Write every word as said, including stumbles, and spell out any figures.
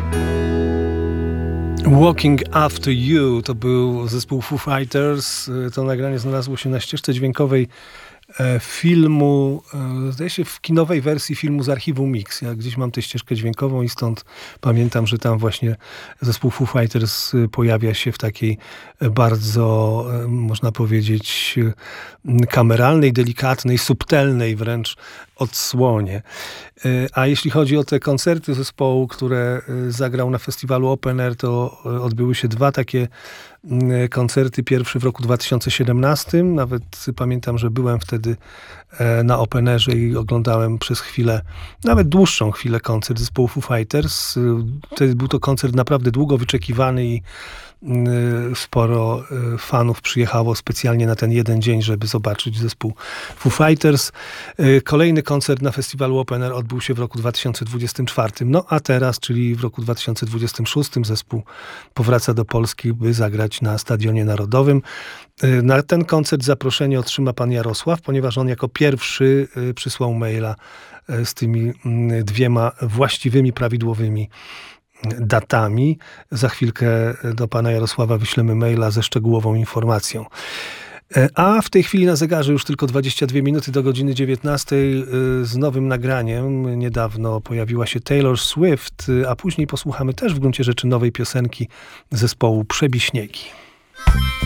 Walking After You to był zespół Foo Fighters. To nagranie znalazło się na ścieżce dźwiękowej filmu, zdaje się w kinowej wersji filmu z archiwum Mix. Ja gdzieś mam tę ścieżkę dźwiękową i stąd pamiętam, że tam właśnie zespół Foo Fighters pojawia się w takiej bardzo, można powiedzieć, kameralnej, delikatnej, subtelnej wręcz odsłonie. A jeśli chodzi o te koncerty zespołu, które zagrał na festiwalu Open Air, to odbyły się dwa takie koncerty. Pierwszy w roku dwa tysiące siedemnastym. Nawet pamiętam, że byłem wtedy na Open Airze i oglądałem przez chwilę, nawet dłuższą chwilę, koncert zespołu Foo Fighters. Wtedy był to koncert naprawdę długo wyczekiwany i sporo fanów przyjechało specjalnie na ten jeden dzień, żeby zobaczyć zespół Foo Fighters. Kolejny koncert na festiwalu Open Air odbył się w roku dwa tysiące dwudziestym czwartym. No a teraz, czyli w roku dwa tysiące dwudziestym szóstym, zespół powraca do Polski, by zagrać na Stadionie Narodowym. Na ten koncert zaproszenie otrzyma pan Jarosław, ponieważ on jako pierwszy przysłał maila z tymi dwiema właściwymi, prawidłowymi datami. Za chwilkę do pana Jarosława wyślemy maila ze szczegółową informacją. A w tej chwili na zegarze już tylko dwadzieścia dwie minuty do godziny dziewiętnastej z nowym nagraniem. Niedawno pojawiła się Taylor Swift, a później posłuchamy też w gruncie rzeczy nowej piosenki zespołu Przebiśniegi.